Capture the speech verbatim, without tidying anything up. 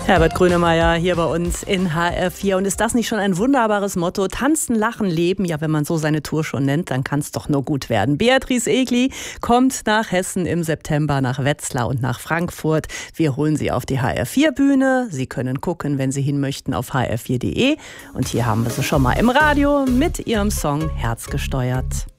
Herbert Grönemeyer hier bei uns in H R vier. Und ist das nicht schon ein wunderbares Motto? Tanzen, lachen, leben. Ja, wenn man so seine Tour schon nennt, dann kann es doch nur gut werden. Beatrice Egli kommt nach Hessen im September, nach Wetzlar und nach Frankfurt. Wir holen sie auf die H R vier Bühne. Sie können gucken, wenn Sie hin möchten, auf h r vier punkt de. Und hier haben wir sie schon mal im Radio mit ihrem Song Herzgesteuert.